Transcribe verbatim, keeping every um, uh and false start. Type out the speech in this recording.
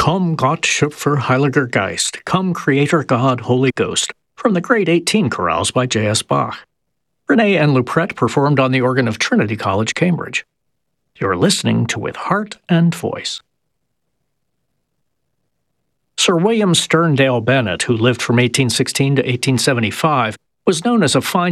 Komm Gott Schöpfer Heiliger Geist, Come Creator God Holy Ghost, from the Grade eighteen chorales by J S Bach. Renee and Luprette performed on the organ of Trinity College, Cambridge. You're listening to With Heart and Voice. Sir William Sterndale Bennett, who lived from eighteen sixteen to eighteen seventy-five, was known as a fine